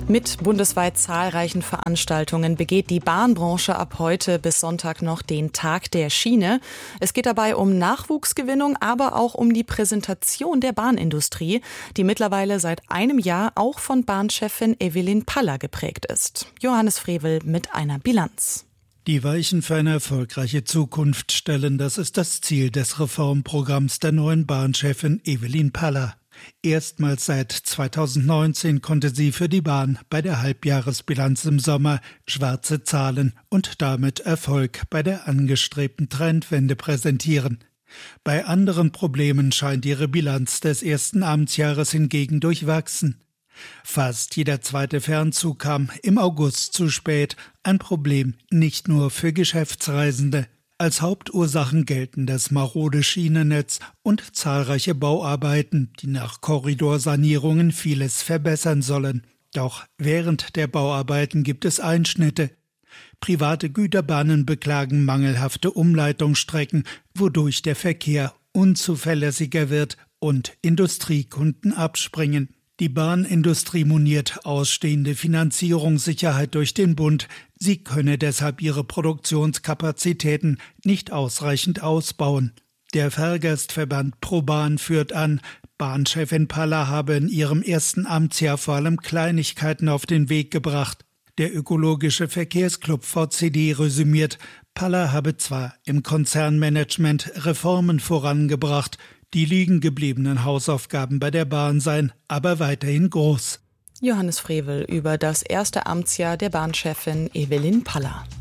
Mit bundesweit zahlreichen Veranstaltungen begeht die Bahnbranche ab heute bis Sonntag noch den Tag der Schiene. Es geht dabei um Nachwuchsgewinnung, aber auch um die Präsentation der Bahnindustrie, die mittlerweile seit einem Jahr auch von Bahnchefin Evelyn Paller geprägt ist. Johannes Frevel mit einer Bilanz. Die Weichen für eine erfolgreiche Zukunft stellen, das ist das Ziel des Reformprogramms der neuen Bahnchefin Evelyn Paller. Erstmals seit 2019 konnte sie für die Bahn bei der Halbjahresbilanz im Sommer schwarze Zahlen und damit Erfolg bei der angestrebten Trendwende präsentieren. Bei anderen Problemen scheint ihre Bilanz des ersten Amtsjahres hingegen durchwachsen. Fast jeder zweite Fernzug kam im August zu spät, ein Problem nicht nur für Geschäftsreisende. Als Hauptursachen gelten das marode Schienennetz und zahlreiche Bauarbeiten, die nach Korridorsanierungen vieles verbessern sollen. Doch während der Bauarbeiten gibt es Einschnitte. Private Güterbahnen beklagen mangelhafte Umleitungsstrecken, wodurch der Verkehr unzuverlässiger wird und Industriekunden abspringen. Die Bahnindustrie moniert ausstehende Finanzierungssicherheit durch den Bund. Sie könne deshalb ihre Produktionskapazitäten nicht ausreichend ausbauen. Der Fahrgastverband ProBahn führt an, Bahnchefin Paller habe in ihrem ersten Amtsjahr vor allem Kleinigkeiten auf den Weg gebracht. Der ökologische Verkehrsclub VCD resümiert, Paller habe zwar im Konzernmanagement Reformen vorangebracht, die liegen gebliebenen Hausaufgaben bei der Bahn seien aber weiterhin groß. Johannes Frevel über das erste Amtsjahr der Bahnchefin Evelyn Paller.